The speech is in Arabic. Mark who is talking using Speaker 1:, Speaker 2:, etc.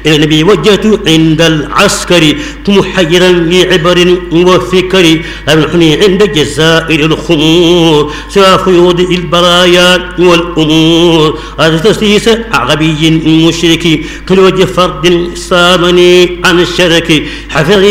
Speaker 1: إلى النبي وجهت عند العسكر محيرا لعبر وفكر أمنحني عند جزائر الخمور سوى فيوض البرايا والأمور هذا تسليس عربي مشرك كل وجه فرد صامني عن الشرك حفظني